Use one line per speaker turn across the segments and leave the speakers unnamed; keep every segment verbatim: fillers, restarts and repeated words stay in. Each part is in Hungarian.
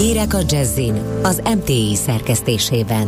Hírek a Jazzin az em té i szerkesztésében.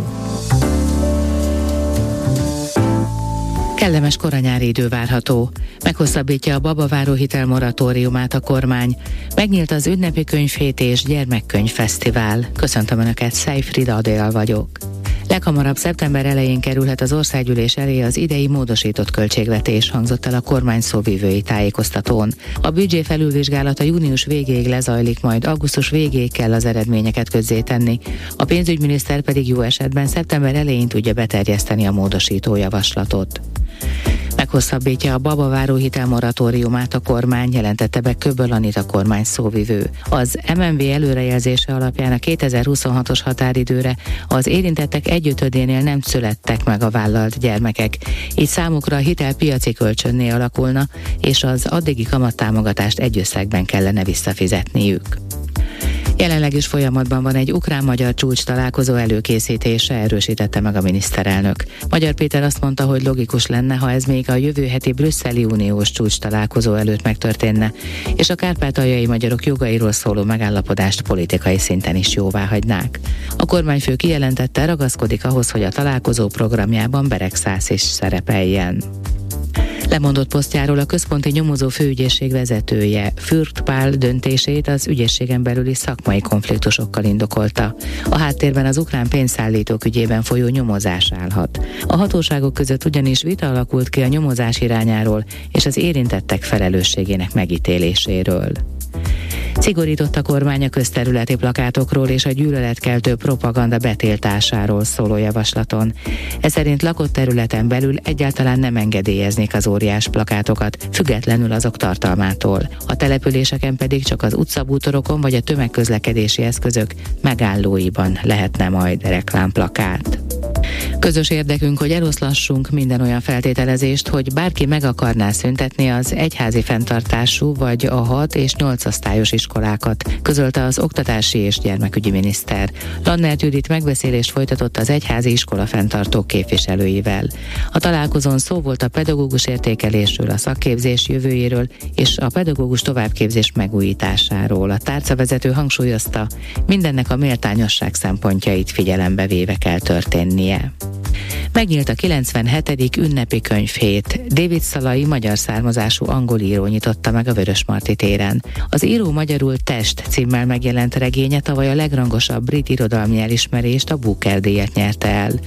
Kellemes koranyári idő várható. Meghosszabbítja a babaváró hitel moratóriumát a kormány. Megnyílt az ünnepi könyvhét és gyermekkönyvfesztivál. Köszöntöm Önöket, Szejfrida Adél vagyok. Leghamarabb szeptember elején kerülhet az országgyűlés elé az idei módosított költségvetés, hangzott el a kormány szóvivői tájékoztatón. A büdzsé felülvizsgálata június végéig lezajlik, majd augusztus végéig kell az eredményeket közzétenni. A pénzügyminiszter pedig jó esetben szeptember elején tudja beterjeszteni a módosító javaslatot. Meghosszabbítja a babaváró hitel moratóriumát a kormány, jelentette be Köböl Anita kormány szóvivő. Az em en vé előrejelzése alapján a kétezer-huszonhatos határidőre az érintettek egyötödénél nem születtek meg a vállalt gyermekek, így számukra a hitel piaci kölcsönné alakulna, és az addigi kamattámogatást egy összegben kellene visszafizetniük. Jelenleg is folyamatban van egy ukrán-magyar csúcs találkozó előkészítése, erősítette meg a miniszterelnök. Magyar Péter azt mondta, hogy logikus lenne, ha ez még a jövő heti brüsszeli uniós csúcs találkozó előtt megtörténne, és a kárpátaljai magyarok jogairól szóló megállapodást politikai szinten is jóváhagynák. A kormányfő kijelentette, ragaszkodik ahhoz, hogy a találkozó programjában Beregszász is szerepeljen. Lemondott posztjáról a központi nyomozó főügyészség vezetője. Fürth Pál döntését az ügyészségen belüli szakmai konfliktusokkal indokolta. A háttérben az ukrán pénzszállítók ügyében folyó nyomozás állhat. A hatóságok között ugyanis vita alakult ki a nyomozás irányáról és az érintettek felelősségének megítéléséről. Szigorított a kormány a közterületi plakátokról és a gyűlöletkeltő propaganda betiltásáról szóló javaslaton. Ez szerint lakott területen belül egyáltalán nem engedélyeznék az óriás plakátokat, függetlenül azok tartalmától. A településeken pedig csak az utcabútorokon vagy a tömegközlekedési eszközök megállóiban lehetne majd reklámplakát. Közös érdekünk, hogy eloszlassunk minden olyan feltételezést, hogy bárki meg akarná szüntetni az egyházi fenntartású vagy a hat és nyolc osztályos iskolákat, közölte az oktatási és gyermekügyi miniszter. Lannert Judit megbeszélést folytatott az egyházi iskola fenntartók képviselőivel. A találkozón szó volt a pedagógus értékelésről, a szakképzés jövőjéről és a pedagógus továbbképzés megújításáról. A tárcavezető hangsúlyozta, mindennek a méltányosság szempontjait figyelembe véve kell történnie. Megnyílt a kilencvenhetedik ünnepi könyvhét. David Szalai magyar származású angol író nyitotta meg a Vörösmarty téren. Az író magyarul Test címmel megjelent regénye tavaly a legrangosabb brit irodalmi elismerést, a Booker-díjat nyerte el.